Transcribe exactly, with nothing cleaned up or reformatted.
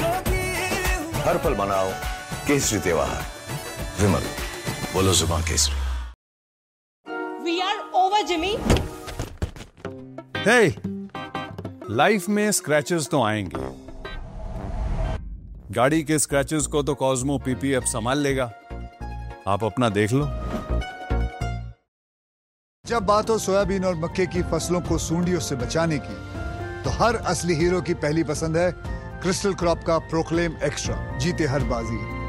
हर पल मनाओ केसरी त्योहार। विमल, बोलो जुबान Kesari. We are over, Jimmy. Hey, life में स्क्रैचेस तो आएंगे। गाड़ी के स्क्रैचेस को तो कॉस्मो पीपीएफ संभाल लेगा, आप अपना देख लो। जब बात हो सोयाबीन और मक्के की फसलों को सूंडियों से बचाने की, तो हर असली हीरो की पहली पसंद है क्रिस्टल क्रॉप का प्रोक्लेम एक्स्ट्रा। जीते हर बाजी।